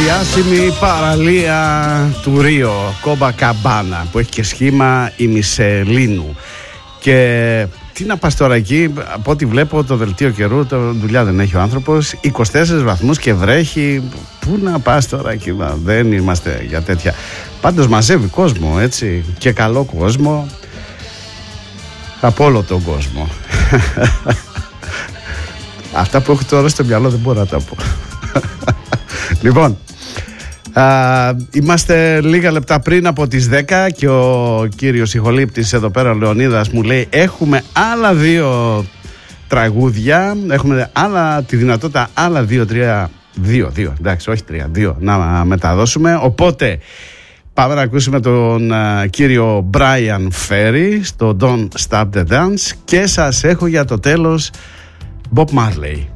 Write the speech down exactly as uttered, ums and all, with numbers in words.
διάσημη παραλία του Ρίο, Κομπακαμπάνα, που έχει και σχήμα ημισελήνου. Και τι να πας τώρα εκεί, από ό,τι βλέπω το δελτίο καιρού, το δουλειά δεν έχει ο άνθρωπος, είκοσι τέσσερις βαθμούς και βρέχει. Πού να πας τώρα εκεί, δεν είμαστε για τέτοια. Πάντως μαζεύει κόσμο, έτσι, και καλό κόσμο από όλο τον κόσμο. Αυτά που έχω τώρα στο μυαλό δεν μπορώ να τα πω. Λοιπόν, α, είμαστε λίγα λεπτά πριν από τις δέκα και ο κύριος ηχολήπτης εδώ πέρα, ο Λεωνίδας, μου λέει έχουμε άλλα δύο τραγούδια, έχουμε άλλα, τη δυνατότητα άλλα δύο, τρία, δύο, δύο, εντάξει, όχι τρία, δύο να μεταδώσουμε. Οπότε πάμε να ακούσουμε τον uh, κύριο Brian Ferry στο Don't Stop the Dance και σας έχω για το τέλος Bob Marley.